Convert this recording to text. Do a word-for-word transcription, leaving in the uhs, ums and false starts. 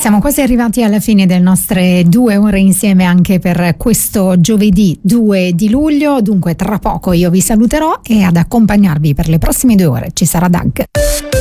Siamo quasi arrivati alla fine delle nostre due ore insieme anche per questo giovedì due di luglio, dunque tra poco io vi saluterò e ad accompagnarvi per le prossime due ore ci sarà Doug.